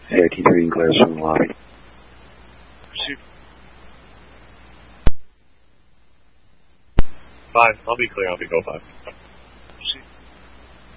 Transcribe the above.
AIT 3 and clears from the lobby. Proceed. 5, I'll be clear, I'll be go 5.